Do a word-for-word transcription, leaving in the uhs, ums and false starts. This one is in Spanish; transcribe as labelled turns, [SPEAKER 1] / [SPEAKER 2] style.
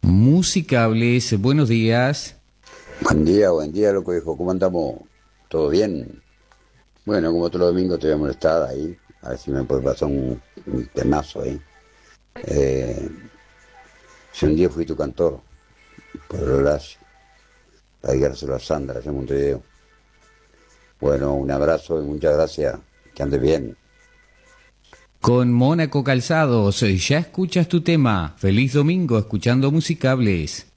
[SPEAKER 1] Musicables, buenos días.
[SPEAKER 2] Buen día, buen día, loco hijo. ¿Cómo andamos? ¿Todo bien? Bueno, como todos los domingos te voy a molestar ahí. A ver si me puede pasar un, un temazo ahí. Eh, si un día fui tu cantor, por el Horacio, para dedicárselo a Sandra, allá en Montevideo. Bueno, un abrazo y muchas gracias. Que andes bien.
[SPEAKER 1] Con Mónaco Calzados, ya escuchas tu tema. Feliz domingo escuchando Musicables.